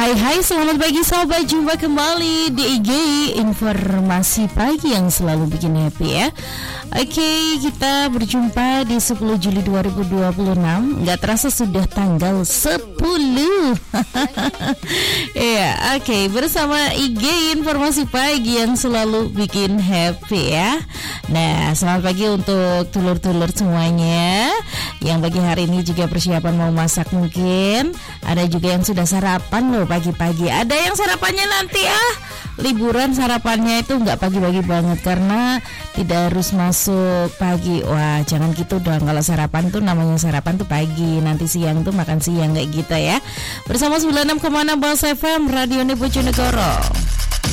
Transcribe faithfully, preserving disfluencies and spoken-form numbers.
Hai hai, selamat pagi sahabat, jumpa kembali di I G Informasi Pagi yang selalu bikin happy ya. Oke, kita berjumpa di sepuluh Juli dua ribu dua puluh enam. Gak terasa sudah tanggal sepuluh. Ya, oke, bersama I G Informasi Pagi yang selalu bikin happy ya. Nah, selamat pagi untuk tulur-tulur semuanya yang pagi hari ini juga persiapan mau masak mungkin. Ada juga yang sudah sarapan loh pagi-pagi. Ada yang sarapannya nanti ah liburan, sarapannya itu nggak pagi-pagi banget karena tidak harus masuk pagi. Wah, jangan gitu dong. Kalau sarapan tuh namanya sarapan tuh pagi, nanti siang tuh makan siang kayak gitu ya. Bersama sembilan puluh enam koma enam Boss F M Radio Bojonegoro.